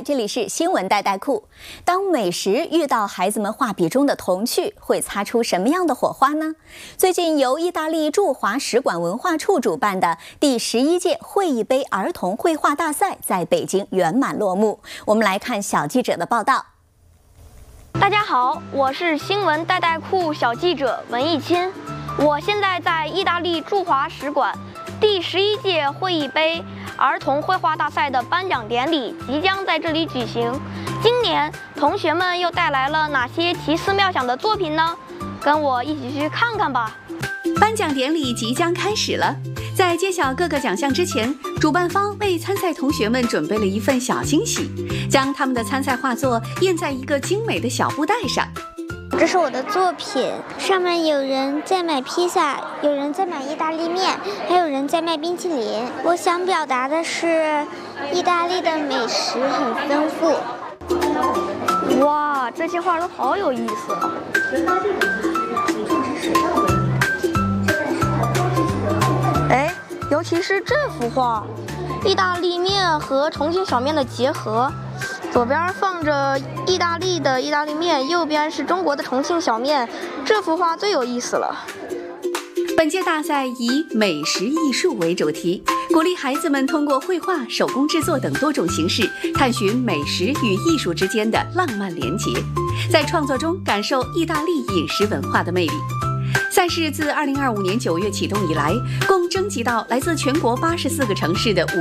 这里是新闻带带库。当美食遇到孩子们画笔中的童趣，会擦出什么样的火花呢？最近由意大利驻华使馆文化处主办的第11届会议杯儿童绘画大赛在北京圆满落幕。我们来看小记者的报道。 大家好，我是新闻带带库小记者文艺钦，我现在在意大利驻华使馆。第11届会议杯儿童绘画大赛的颁奖典礼即将在这里举行。今年同学们又带来了哪些奇思妙想的作品呢？跟我一起去看看吧。 颁奖典礼即将开始了，在揭晓各个奖项之前，主办方为参赛同学们准备了一份小惊喜，将他们的参赛画作印在一个精美的小布袋上。 这是我的作品，上面有人在买披萨，有人在买意大利面，还有人在卖冰淇淋。我想表达的是，意大利的美食很丰富。 哇，这些画都好有意思啊！哎，尤其是这幅画，意大利面和重庆小面的结合。左边放着意大利的意大利面，右边是中国的重庆小面，这幅画最有意思了。 本届大赛以美食艺术为主题，鼓励孩子们通过绘画、手工制作等多种形式，探寻美食与艺术之间的浪漫连结，在创作中感受意大利饮食文化的魅力。赛事自2025年9月启动以来，共征集到来自全国84个城市的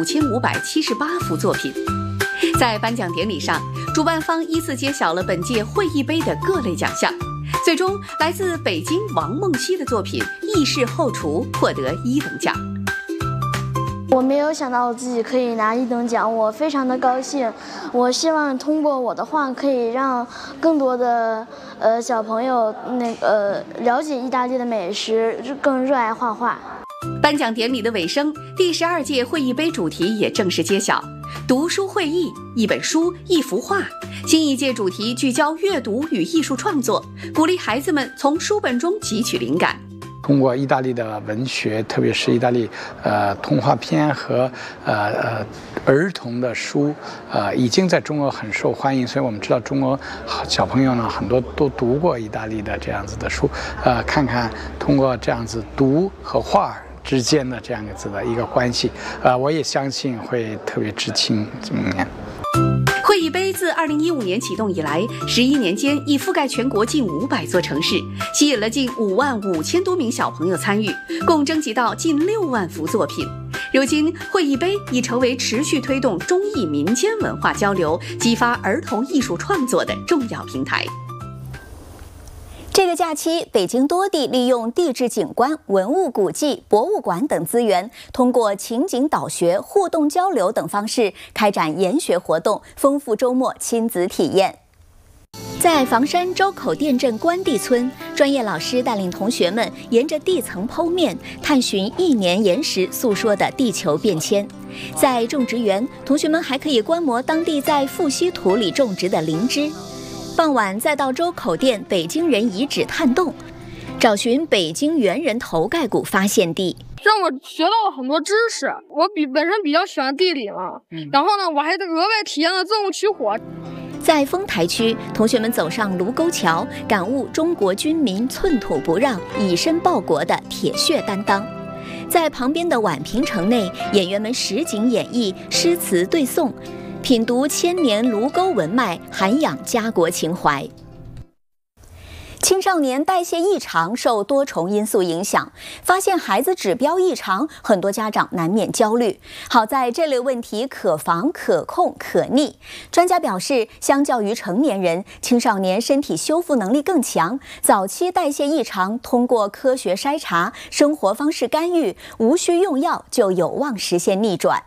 5578幅作品。在颁奖典礼上，主办方依次揭晓了本届会议杯的各类奖项，最终来自北京王梦溪的作品《意式后厨》获得1等奖。 我没有想到我自己可以拿1等奖，我非常的高兴。我希望通过我的画可以让更多的小朋友了解意大利的美食，更热爱画画。 颁奖典礼的尾声，第12届会议杯主题也正式揭晓：读书会议，一本书，一幅画。新一届主题聚焦阅读与艺术创作，鼓励孩子们从书本中汲取灵感。 通过意大利的文学，特别是意大利童话片和儿童的书，已经在中国很受欢迎。所以我们知道中国小朋友呢，很多都读过意大利的这样子的书，看看通过这样子读和画之间的这样子的一个关系，我也相信会特别知青明年。 会议杯自2015年启动以来，11年间已覆盖全国近500座城市，吸引了近55000多名小朋友参与，共征集到近6万幅作品。如今，会议杯已成为持续推动中意民间文化交流、激发儿童艺术创作的重要平台。 这个假期，北京多地利用地质景观、文物古迹、博物馆等资源，通过情景导学、互动交流等方式开展研学活动，丰富周末亲子体验。在房山周口店镇关帝村，专业老师带领同学们沿着地层剖面，探寻1年岩石诉说的地球变迁。在种植园，同学们还可以观摩当地在富硒土里种植的灵芝。傍晚再到周口店北京人遗址探洞，找寻北京猿人头盖骨发现地， 让我学到了很多知识。我本身比较喜欢地理嘛，然后呢，我还额外体验了钻木取火。 在丰台区，同学们走上卢沟桥，感悟中国军民寸土不让、以身报国的铁血担当。在旁边的宛平城内，演员们实景演绎，诗词对诵，品读千年卢沟文脉，涵养家国情怀。青少年代谢异常受多重因素影响，发现孩子指标异常，很多家长难免焦虑。好在这类问题可防、可控、可逆。专家表示，相较于成年人，青少年身体修复能力更强，早期代谢异常，通过科学筛查、生活方式干预，无需用药就有望实现逆转。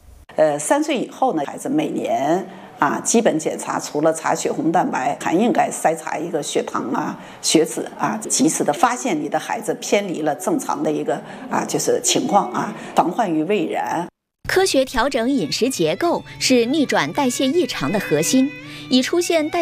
3岁以后呢，孩子每年基本检查除了查血红蛋白，还应该筛查一个血糖血脂及时的发现你的孩子偏离了正常的一个就是情况防患于未然。 科学调整饮食结构是逆转代谢异常的核心，已出现代